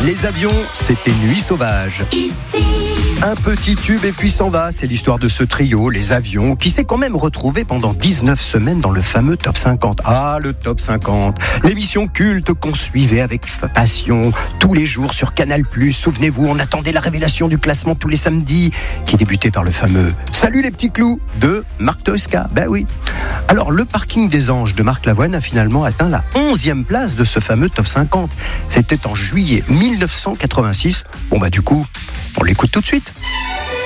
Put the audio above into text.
Les avions, c'était Nuit sauvage. Un petit tube et puis s'en va. C'est l'histoire de ce trio, les avions, qui s'est quand même retrouvé pendant 19 semaines dans le fameux Top 50. Ah, le Top 50. L'émission culte qu'on suivait avec passion tous les jours sur Canal+. Souvenez-vous, on attendait la révélation du classement tous les samedis, qui débutait par le fameux « Salut les petits clous » de Marc Toesca. Ben oui. Alors, le parking des Anges de Marc Lavoine a finalement atteint la 11e place de ce fameux Top 50. C'était en juillet 1986. Bon bah du coup, on l'écoute tout de suite.